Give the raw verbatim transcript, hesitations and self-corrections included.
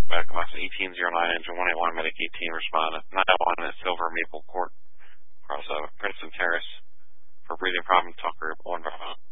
Medical Max eighteen oh nine, engine one eighty-one, Medic eighteen, responded. nine one is Silver Maple Court, across uh, Princeton Terrace, for breathing problem, Tucker one five.